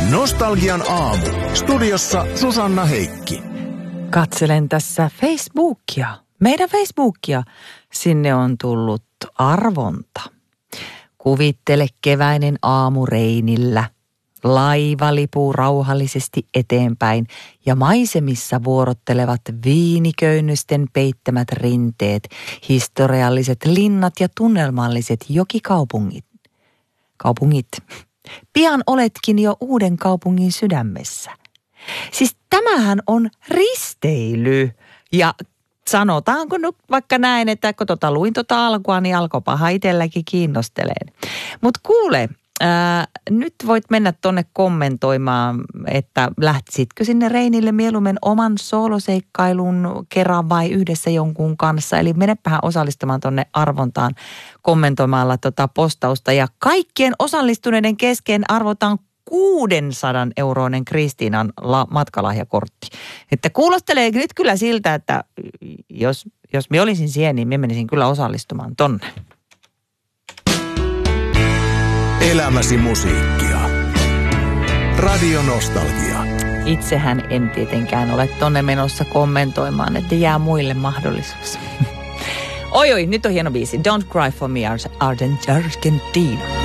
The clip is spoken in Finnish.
Nostalgian aamu. Studiossa Susanna Heikki. Katselen tässä Facebookia. Meidän Facebookia. Sinne on tullut arvonta. Kuvittele keväinen aamu Reinillä. Laiva lipuu rauhallisesti eteenpäin ja maisemissa vuorottelevat viiniköynnösten peittämät rinteet, historialliset linnat ja tunnelmalliset jokikaupungit. Pian oletkin jo uuden kaupungin sydämessä. Siis tämähän on risteily ja sanotaanko nyt vaikka näin, että kun luin alkua, niin alkoi paha itselläkin kiinnosteleen. Mutta kuule, nyt voit mennä tonne kommentoimaan, että lähtisitkö sinne Reinille mieluummin oman sooloseikkailun kerran vai yhdessä jonkun kanssa. Eli menepähän osallistumaan tonne arvontaan kommentoimalla postausta. Ja kaikkien osallistuneiden kesken arvotaan 600 euroinen Kristiinan matkalahjakortti. Että kuulostelee nyt kyllä siltä, että jos minä olisin siellä, niin minä menisin kyllä osallistumaan tonne. Elämäsi musiikkia. Radio Nostalgia. Itsehän en tietenkään ole tonne menossa kommentoimaan, että jää muille mahdollisuus. Oi, nyt on hieno biisi. Don't Cry for Me, Argentino.